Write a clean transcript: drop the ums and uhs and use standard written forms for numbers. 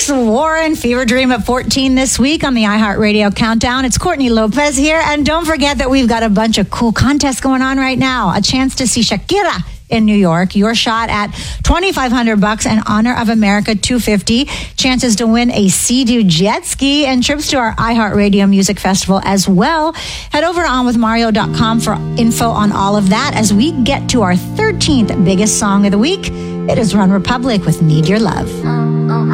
Alex Warren, Fever Dream at 14 this week on the iHeartRadio Countdown. It's Courtney Lopez here. And don't forget that we've got a bunch of cool contests going on right now. A chance to see Shakira in New York. Your shot at $2,500 and Honor of America $250. Chances to win a Sea-Doo jet ski and trips to our iHeartRadio Music Festival as well. Head over to onwithmario.com for info on all of that as we get to our 13th biggest song of the week. It is Run Republic with Need Your Love.